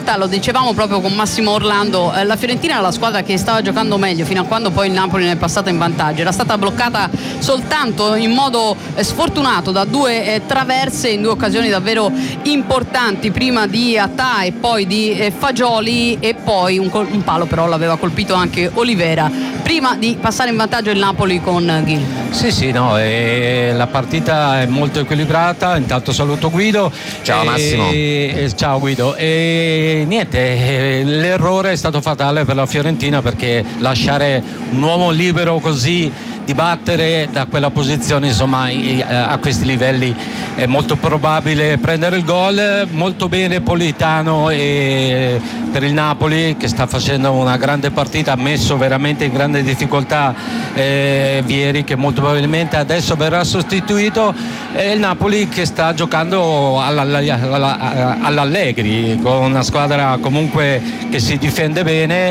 realtà, lo dicevamo proprio con Massimo Orlando, la Fiorentina era la squadra che stava giocando meglio fino a quando poi il Napoli ne è passata in vantaggio. Era stata bloccata soltanto in modo sfortunato da due traverse in due occasioni davvero importanti, prima di Attà e poi di Fagioli, e poi un palo però l'aveva colpito anche Olivera prima di passare in vantaggio il Napoli con Gil. Sì, no, la partita è molto equilibrata. Intanto saluto Guido. Ciao Massimo. Ciao Guido. E niente, l'errore è stato fatale per la Fiorentina, perché lasciare un uomo libero così di battere da quella posizione, insomma, a questi livelli è molto probabile prendere il gol. Molto bene Politano per il Napoli, che sta facendo una grande partita, ha messo veramente in grande difficoltà Vieri, che molto probabilmente adesso verrà sostituito, il Napoli che sta giocando all'Allegri, con una squadra comunque che si difende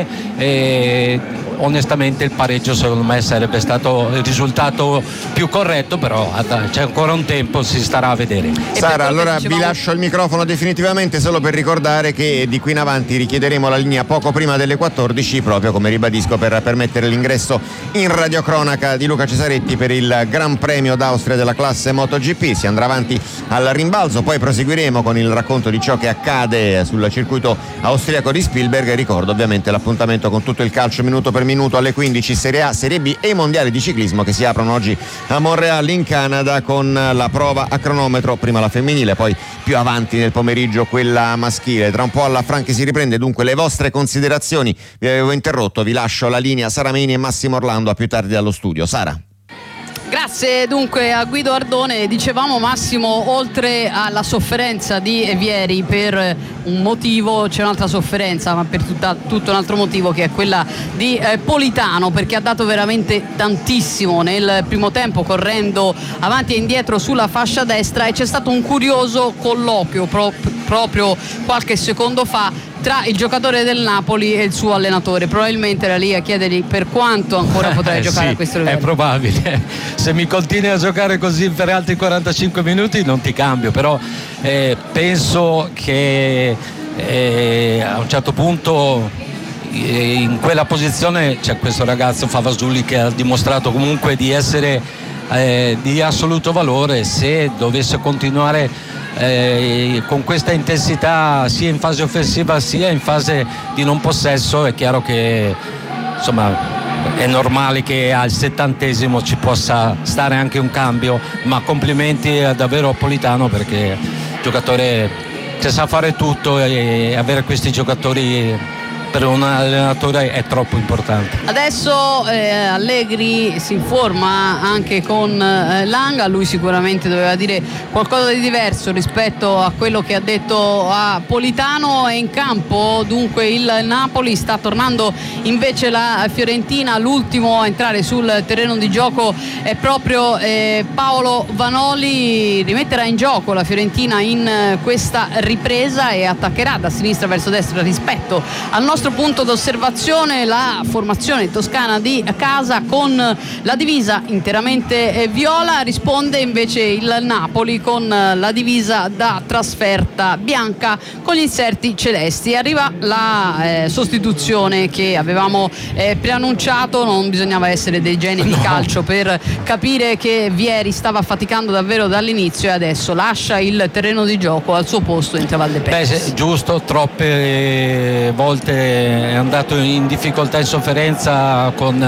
bene. Onestamente il pareggio secondo me sarebbe stato il risultato più corretto, però c'è ancora un tempo, si starà a vedere. Sara, allora vi lascio il microfono definitivamente, solo per ricordare che di qui in avanti richiederemo la linea poco prima delle 14, proprio come ribadisco per permettere l'ingresso in radiocronaca di Luca Cesaretti per il Gran Premio d'Austria della classe MotoGP. Si andrà avanti al rimbalzo, poi proseguiremo con il racconto di ciò che accade sul circuito austriaco di Spielberg. Ricordo ovviamente l'appuntamento con tutto il calcio minuto per minuto alle 15, Serie A, Serie B e i mondiali di ciclismo che si aprono oggi a Montréal in Canada, con la prova a cronometro, prima la femminile, poi più avanti nel pomeriggio quella maschile. Tra un po' alla Franchi si riprende, dunque le vostre considerazioni. Vi avevo interrotto, vi lascio la linea Sara Meni e Massimo Orlando, a più tardi dallo studio. Sara. Grazie dunque a Guido Ardone. Dicevamo, Massimo, oltre alla sofferenza di Vieri per un motivo, c'è un'altra sofferenza, ma per tutto un altro motivo, che è quella di Politano, perché ha dato veramente tantissimo nel primo tempo, correndo avanti e indietro sulla fascia destra, e c'è stato un curioso colloquio proprio qualche secondo fa tra il giocatore del Napoli e il suo allenatore. Probabilmente era lì a chiedergli per quanto ancora potrai giocare sì, a questo livello. È probabile. Se mi continui a giocare così per altri 45 minuti non ti cambio, però penso che a un certo punto in quella posizione c'è questo ragazzo Favasuli che ha dimostrato comunque di essere di assoluto valore. Se dovesse continuare con questa intensità sia in fase offensiva sia in fase di non possesso, è chiaro che insomma è normale che al 70° ci possa stare anche un cambio, ma complimenti davvero a Politano, perché giocatore che sa fare tutto, e avere questi giocatori per un allenatore è troppo importante. Adesso Allegri si informa anche con Langa. Lui sicuramente doveva dire qualcosa di diverso rispetto a quello che ha detto a Politano. È in campo dunque il Napoli, sta tornando invece la Fiorentina. L'ultimo a entrare sul terreno di gioco è proprio Paolo Vanoli. Rimetterà in gioco la Fiorentina in questa ripresa e attaccherà da sinistra verso destra rispetto al nostro punto d'osservazione la formazione toscana di casa, con la divisa interamente viola. Risponde invece il Napoli con la divisa da trasferta bianca con gli inserti celesti. Arriva la sostituzione che avevamo preannunciato. Non bisognava essere dei geni di calcio per capire che Vieri stava faticando davvero dall'inizio, e adesso lascia il terreno di gioco. Al suo posto entra Valdepezzi. Giusto, troppe volte è andato in difficoltà, in sofferenza con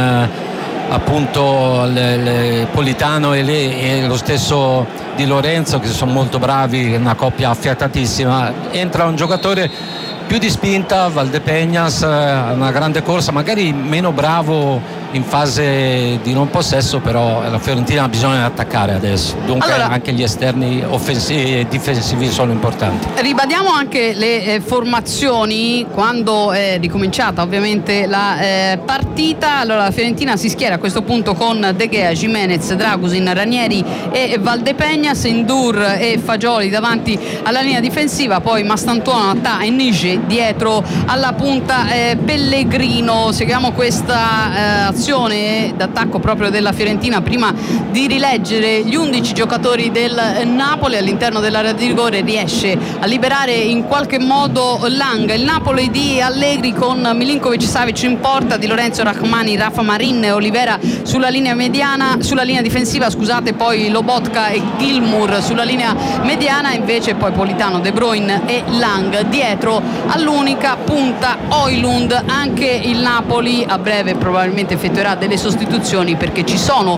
appunto Politano e lo stesso Di Lorenzo, che sono molto bravi, una coppia affiatatissima. Entra un giocatore più di spinta, Valdepeñas, una grande corsa, magari meno bravo in fase di non possesso, però la Fiorentina ha bisogno di attaccare adesso, dunque allora, anche gli esterni offensivi e difensivi sono importanti. Ribadiamo anche le formazioni quando è ricominciata ovviamente la partita. Allora la Fiorentina si schiera a questo punto con De Gea, Gimenez, Dragusin, Ranieri e Valdepeñas, Ndour e Fagioli davanti alla linea difensiva, poi Mastantuono, Attà e Nige dietro alla punta. Pellegrino. Seguiamo questa azione formazione d'attacco proprio della Fiorentina prima di rileggere gli 11 giocatori del Napoli all'interno dell'area di rigore. Riesce a liberare in qualche modo Lang. Il Napoli di Allegri con Milinkovic, Savic in porta, Di Lorenzo, Rahmani, Rafa Marin e Olivera sulla linea mediana, sulla linea difensiva, scusate, poi Lobotka e Gilmour sulla linea mediana, invece poi Politano, De Bruyne e Lang dietro all'unica punta Højlund. Anche il Napoli a breve probabilmente effettuerà delle sostituzioni, perché ci sono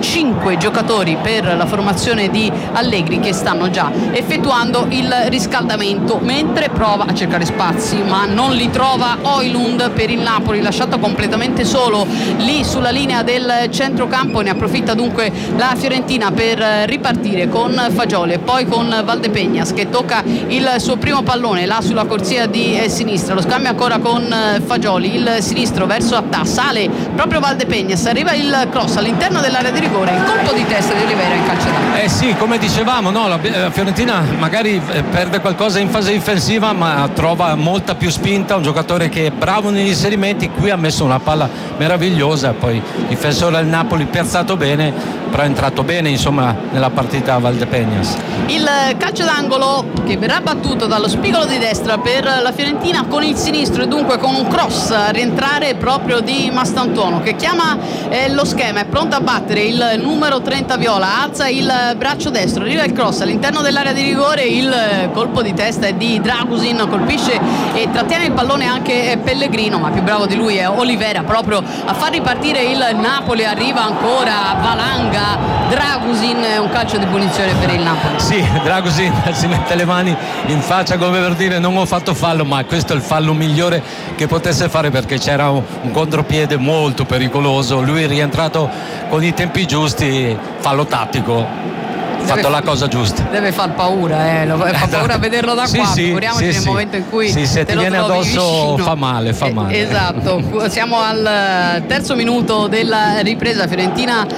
5 giocatori per la formazione di Allegri che stanno già effettuando il riscaldamento, mentre prova a cercare spazi ma non li trova Højlund per il Napoli, lasciato completamente solo lì sulla linea del centrocampo. Ne approfitta dunque la Fiorentina per ripartire con Fagioli e poi con Valdepeñas, che tocca il suo primo pallone là sulla corsia di sinistra. Lo scambio ancora con Fagioli, il sinistro verso Attà, sale proprio Valdepeñas, arriva il cross all'interno dell'area di rigore, il colpo di testa di Olivera in calcio d'angolo. Sì, come dicevamo, no, la Fiorentina magari perde qualcosa in fase difensiva ma trova molta più spinta, un giocatore che è bravo negli inserimenti. Qui ha messo una palla meravigliosa, poi difensore del Napoli piazzato bene, però è entrato bene insomma nella partita Valdepeñas. Il calcio d'angolo che verrà battuto dallo spigolo di destra per la Fiorentina con il sinistro e dunque con un cross a rientrare proprio di Mastantuono, che chiama lo schema, è pronto a battere il numero 30 viola, alza il braccio destro, arriva il cross all'interno dell'area di rigore, il colpo di testa è di Dragusin, colpisce e trattiene il pallone anche Pellegrino, ma più bravo di lui è Olivera proprio a far ripartire il Napoli. Arriva ancora Valanga, Dragusin, un calcio di punizione per il Napoli. Sì, Dragusin si mette le mani in faccia come per dire non ho fatto fallo, ma questo è il fallo migliore che potesse fare, perché c'era un contropiede molto pericoloso, lui è rientrato con i tempi giusti, fallo tattico. Fatto la cosa giusta. Deve far paura, fa paura a vederlo da qua, figuriamoci nel momento in cui se ti viene addosso vicino. Fa male. Esatto. Siamo al terzo minuto della ripresa, Fiorentina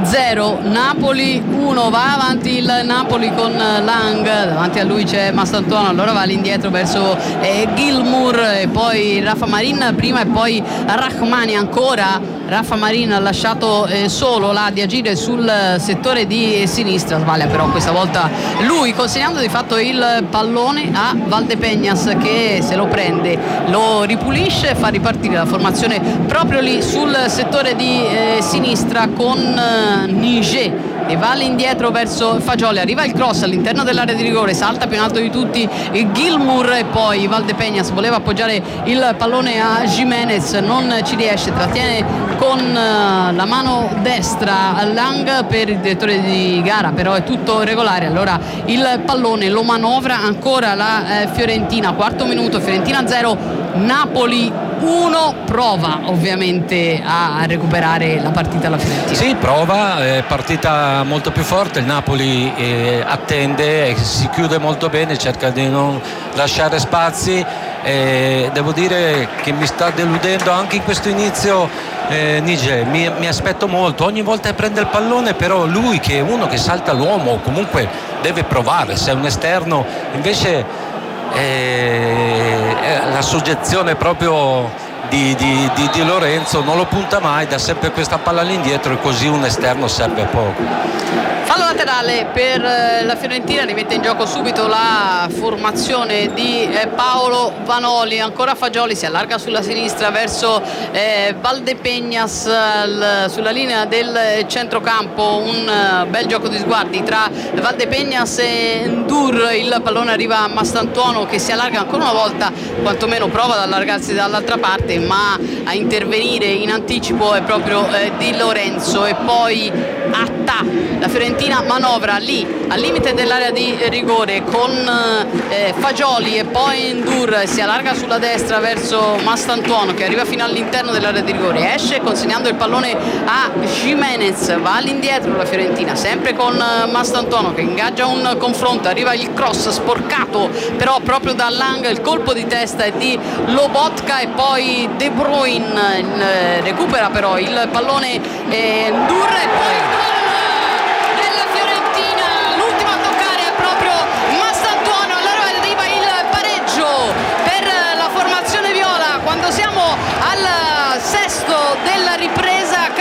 0 Napoli 1, va avanti il Napoli con Lang, davanti a lui c'è Mastantuono, allora va all'indietro verso Gilmour e poi Rafa Marin prima e poi Rahmani ancora. Rafa Marin ha lasciato solo là di agire sul settore di sinistra, sbaglia però questa volta lui, consegnando di fatto il pallone a Valdepeñas, che se lo prende, lo ripulisce e fa ripartire la formazione proprio lì sul settore di sinistra con Niger, e va all'indietro verso Fagioli, arriva il cross all'interno dell'area di rigore, salta più in alto di tutti Gilmour e poi Valdepeñas voleva appoggiare il pallone a Giménez, non ci riesce, trattiene con la mano destra Lang per il direttore di gara, però è tutto regolare, allora il pallone lo manovra ancora la Fiorentina. Quarto minuto, Fiorentina 0 Napoli 1, prova ovviamente a recuperare la partita alla Fiorentina. Sì, prova, partita molto più forte, il Napoli attende, si chiude molto bene, cerca di non lasciare spazi, devo dire che mi sta deludendo anche in questo inizio Niger, mi aspetto molto, ogni volta che prende il pallone, però lui che è uno che salta l'uomo comunque deve provare, se è un esterno invece la soggezione proprio di Lorenzo, non lo punta mai, dà sempre questa palla all'indietro e così un esterno serve a poco. Fallo laterale per la Fiorentina, rimette in gioco subito la formazione di Paolo Vanoli, ancora Fagioli, si allarga sulla sinistra verso Valdepeñas sulla linea del centrocampo, un bel gioco di sguardi tra Valdepeñas e Ndur, il pallone arriva a Mastantuono che si allarga ancora una volta, quantomeno prova ad allargarsi dall'altra parte, ma a intervenire in anticipo è proprio Di Lorenzo e poi Attà. La Fiorentina manovra lì al limite dell'area di rigore con Fagioli e poi Ndur, si allarga sulla destra verso Mastantuono che arriva fino all'interno dell'area di rigore, esce consegnando il pallone a Giménez, va all'indietro la Fiorentina sempre con Mastantuono che ingaggia un confronto, arriva il cross sporcato però proprio da Lang, il colpo di testa è di Lobotka e poi De Bruyne recupera però il pallone Ndur e poi il gol della Fiorentina, l'ultimo a toccare è proprio Mastantuono, allora arriva il pareggio per la formazione viola quando siamo al sesto della ripresa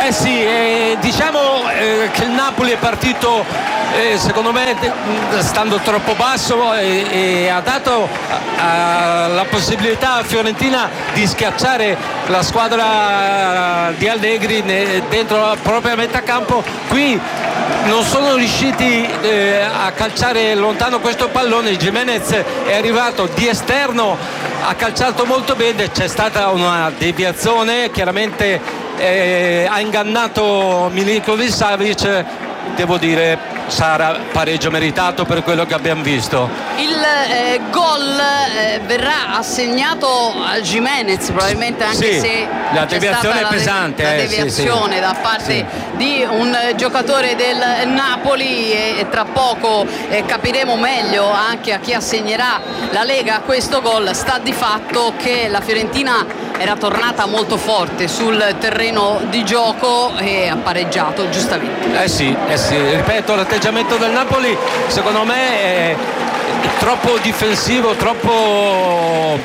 Sì, diciamo che il Napoli è partito secondo me stando troppo basso e ha dato la possibilità a Fiorentina di schiacciare la squadra di Allegri dentro la propria metà campo. Qui non sono riusciti a calciare lontano questo pallone. Gimenez è arrivato di esterno, ha calciato molto bene, c'è stata una deviazione, chiaramente ha ingannato Milinkovic-Savic. Devo dire, sarà pareggio meritato per quello che abbiamo visto. Il gol verrà assegnato a Gimenez, probabilmente, anche se la deviazione è pesante. La deviazione da parte di un giocatore del Napoli, e tra poco capiremo meglio anche a chi assegnerà la Lega questo gol. Sta di fatto che la Fiorentina era tornata molto forte sul terreno di gioco e ha pareggiato giustamente. Sì, ripeto, l'atteggiamento del Napoli secondo me è troppo difensivo, troppo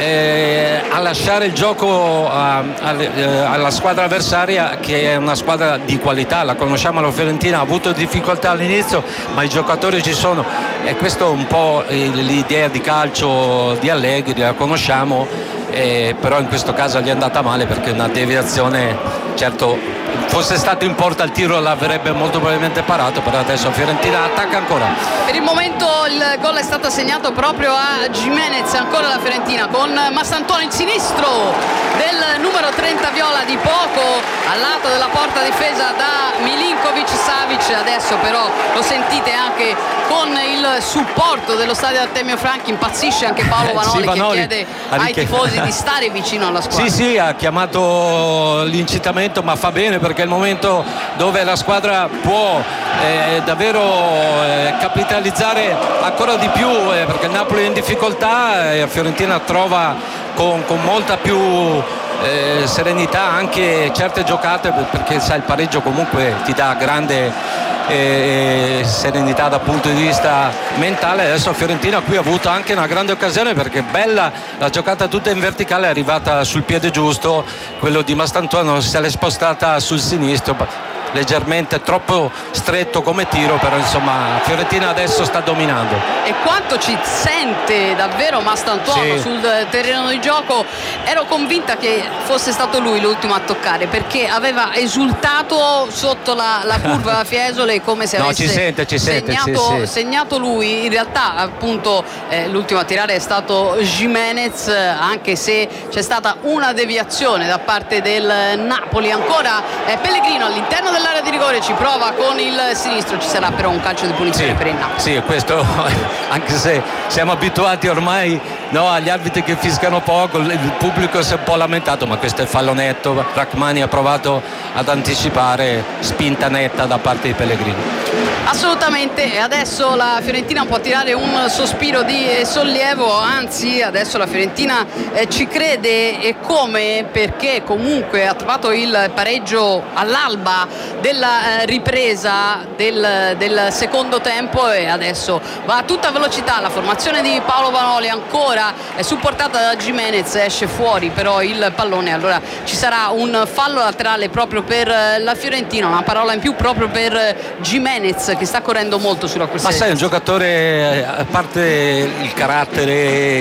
a lasciare il gioco alla squadra avversaria, che è una squadra di qualità, la conosciamo. La Fiorentina ha avuto difficoltà all'inizio, ma i giocatori ci sono, e questo è un po' l'idea di calcio di Allegri, la conosciamo. Però in questo caso gli è andata male, perché una deviazione, certo, fosse stato in porta il tiro l'avrebbe molto probabilmente parato, però adesso Fiorentina attacca ancora. Per il momento il gol è stato assegnato proprio a Gimenez, ancora la Fiorentina con Mastantuono, il sinistro del numero 30 viola, di poco al lato della porta difesa da Milinkovic-Savic. Adesso però lo sentite anche con il supporto dello stadio Artemio Franchi, impazzisce anche Paolo Vanoli, che chiede ai tifosi di stare vicino alla squadra. Sì, ha chiamato l'incitamento, ma fa bene, perché è il momento dove la squadra può davvero capitalizzare ancora di più, perché il Napoli è in difficoltà e la Fiorentina trova con molta più serenità anche certe giocate, perché sai, il pareggio comunque ti dà grande serenità dal punto di vista mentale. Adesso Fiorentina qui ha avuto anche una grande occasione, perché bella la giocata tutta in verticale, è arrivata sul piede giusto, quello di Mastantuono se l'è spostata sul sinistro, leggermente troppo stretto come tiro, però insomma Fiorentina adesso sta dominando. E quanto ci sente davvero Mastantuono sul terreno di gioco. Ero convinta che fosse stato lui l'ultimo a toccare, perché aveva esultato sotto la curva Fiesole, come se avesse segnato lui. In realtà appunto l'ultimo a tirare è stato Gimenez, anche se c'è stata una deviazione da parte del Napoli. Ancora Pellegrino all'interno dell'area di rigore, ci prova con il sinistro, ci sarà però un calcio di punizione per il Napoli. Sì, questo anche se siamo abituati ormai agli arbitri che fiscano poco, il pubblico si è un po' lamentato, ma questo è fallo netto. Rachmani ha provato ad anticipare, spinta netta da parte di Pellegrino. Assolutamente, e adesso la Fiorentina può tirare un sospiro di sollievo, anzi adesso la Fiorentina ci crede, e come, perché comunque ha trovato il pareggio all'alba della ripresa del secondo tempo, e adesso va a tutta velocità la formazione di Paolo Vanoli, ancora è supportata da Gimenez, esce fuori però il pallone. Allora ci sarà un fallo laterale proprio per la Fiorentina, una parola in più proprio per Gimenez, che sta correndo molto sulla corsia. Ma sai, un giocatore, a parte il carattere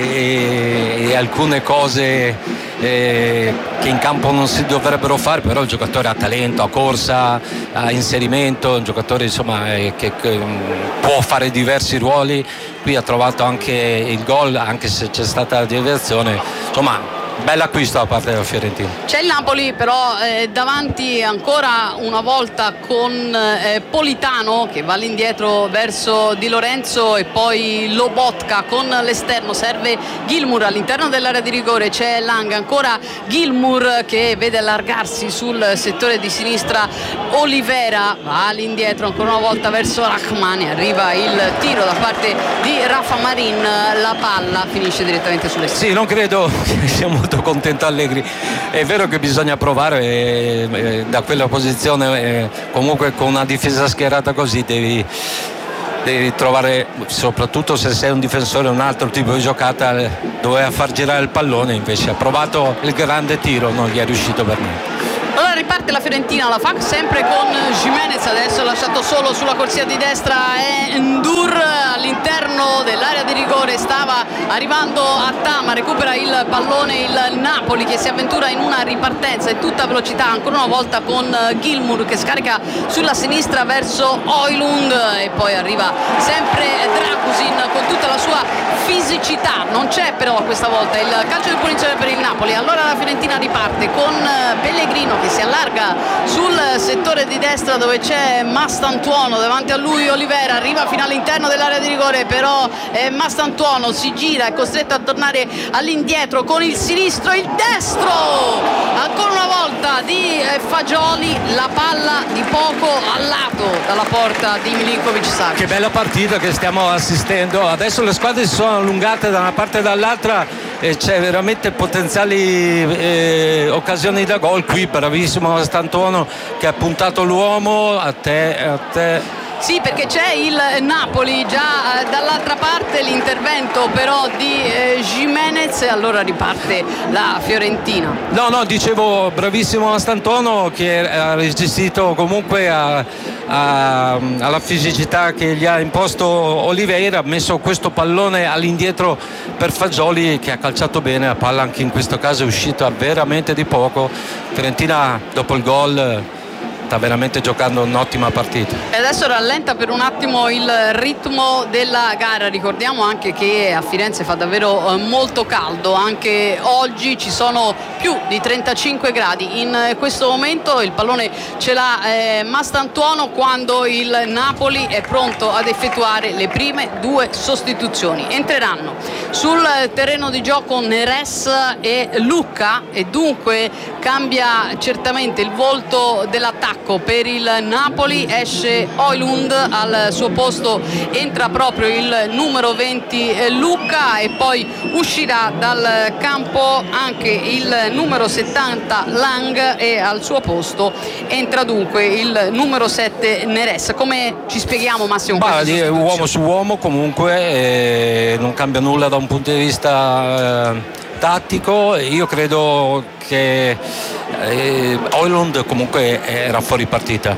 e alcune cose che in campo non si dovrebbero fare, però il giocatore ha talento, ha corsa, ha inserimento, un giocatore insomma che può fare diversi ruoli. Qui ha trovato anche il gol, anche se c'è stata la deviazione, insomma bell'acquisto da parte della Fiorentina. C'è il Napoli però davanti ancora una volta con Politano che va all'indietro verso Di Lorenzo, e poi Lobotka con l'esterno, serve Gilmour all'interno dell'area di rigore, c'è Lang, ancora Gilmour che vede allargarsi sul settore di sinistra Olivera, va all'indietro ancora una volta verso Rachmani, arriva il tiro da parte di Rafa Marin, la palla finisce direttamente sull'esterno. Sì, non credo che sia molto contento Allegri, è vero che bisogna provare da quella posizione, comunque con una difesa schierata così devi trovare, soprattutto se sei un difensore, un altro tipo di giocata, doveva far girare il pallone, invece ha provato il grande tiro, non gli è riuscito per niente. Allora riparte la Fiorentina, la fa sempre con Gimenez, adesso lasciato solo sulla corsia di destra è Ndur all'interno dell'area di rigore, stava arrivando a Tama, recupera il pallone il Napoli che si avventura in una ripartenza in tutta velocità ancora una volta con Gilmour che scarica sulla sinistra verso Højlund e poi arriva sempre Dragusin con tutta la sua fisicità. Non c'è però questa volta il calcio di punizione per il Napoli, allora la Fiorentina riparte con Pellegrino che si allarga sul settore di destra dove c'è Mastantuono, davanti a lui Olivera, arriva fino all'interno dell'area di rigore, però Mastantuono si gira, è costretto a tornare all'indietro con il sinistro, il destro ancora una volta di Fagioli, la palla di poco a lato dalla porta di Milinkovic-Savic. Che bella partita che stiamo assistendo, adesso le squadre si sono allungate da una parte e dall'altra e c'è veramente potenziali occasioni da gol. Qui bravissimo Mastantuono che ha puntato l'uomo, a te. Sì, perché c'è il Napoli già dall'altra parte, l'intervento però di Gimenez e allora riparte la Fiorentina. No, dicevo bravissimo Mastantuono che ha resistito comunque alla fisicità che gli ha imposto Oliveira, ha messo questo pallone all'indietro per Fagioli che ha calciato bene, la palla anche in questo caso è uscita veramente di poco. Fiorentina dopo il gol sta veramente giocando un'ottima partita. E adesso rallenta per un attimo il ritmo della gara. Ricordiamo anche che a Firenze fa davvero molto caldo, anche oggi ci sono più di 35 gradi in questo momento. Il pallone ce l'ha Mastantuono quando il Napoli è pronto ad effettuare le prime due sostituzioni. Entreranno sul terreno di gioco Neres e Lucca e dunque cambia certamente il volto dell'attacco. Per il Napoli esce Højlund, al suo posto entra proprio il numero 20 Lucca e poi uscirà dal campo anche il numero 70 Lang e al suo posto entra dunque il numero 7 Neres. Come ci spieghiamo Massimo? Uomo su uomo comunque, non cambia nulla da un punto di vista tattico. Io credo che Højlund comunque era fuori partita,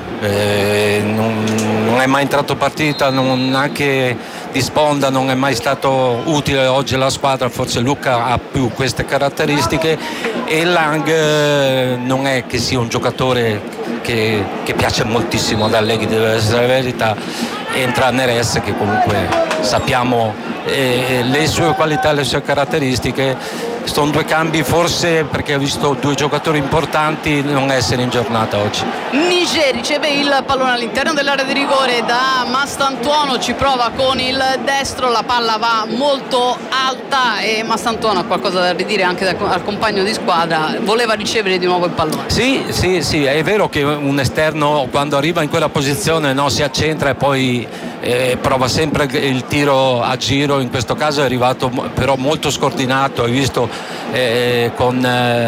non è mai entrato partita, anche di sponda non è mai stato utile oggi alla squadra. Forse Lucca ha più queste caratteristiche e Lang non è che sia un giocatore che piace moltissimo ad Allegri, deve essere la verità. Entra Neres che comunque sappiamo le sue qualità, le sue caratteristiche. Sono due cambi forse perché ha visto due giocatori importanti non essere in giornata oggi. Niger riceve il pallone all'interno dell'area di rigore da Mastantuono, ci prova con il destro, la palla va molto alta e Mastantuono ha qualcosa da ridire anche al compagno di squadra, voleva ricevere di nuovo il pallone. Sì, è vero che un esterno quando arriva in quella posizione si accentra e poi prova sempre il tiro a giro. In questo caso è arrivato però molto scordinato, hai visto con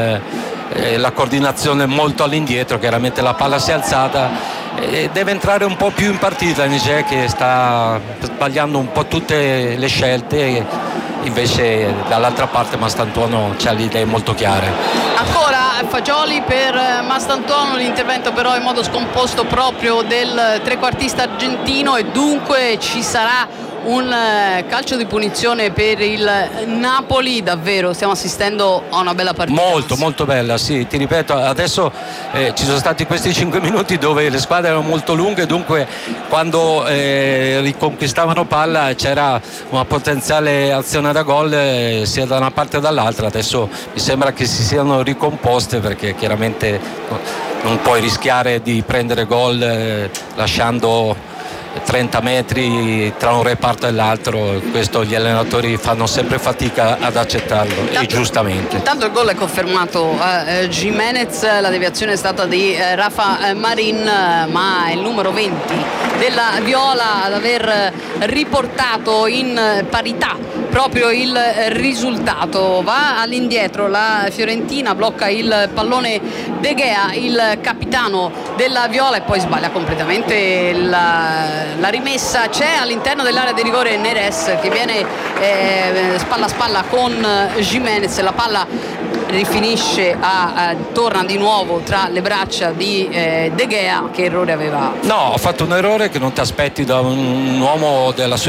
la coordinazione molto all'indietro, chiaramente la palla si è alzata e deve entrare un po' più in partita Niger che sta sbagliando un po' tutte le scelte, invece dall'altra parte Mastantuono ha le idee molto chiare. Ancora Fagioli per Mastantuono, l'intervento però in modo scomposto proprio del trequartista argentino e dunque ci sarà un calcio di punizione per il Napoli. Davvero stiamo assistendo a una bella partita. Molto bella, sì, ti ripeto, adesso ci sono stati questi 5 minuti dove le squadre erano molto lunghe, dunque quando riconquistavano palla c'era una potenziale azione da gol sia da una parte che dall'altra. Adesso mi sembra che si siano ricomposte perché chiaramente non puoi rischiare di prendere gol lasciando 30 metri tra un reparto e l'altro. Questo gli allenatori fanno sempre fatica ad accettarlo e giustamente. Intanto il gol è confermato a Gimenez, la deviazione è stata di Rafa Marin, ma è il numero 20 della Viola ad aver riportato in parità proprio il risultato. Va all'indietro la Fiorentina, blocca il pallone De Gea, il capitano della Viola, e poi sbaglia completamente la rimessa. C'è all'interno dell'area di rigore Neres che viene spalla a spalla con Gimenez, la palla rifinisce torna di nuovo tra le braccia di De Gea. Che errore aveva? No, ha fatto un errore che non ti aspetti da un uomo della sua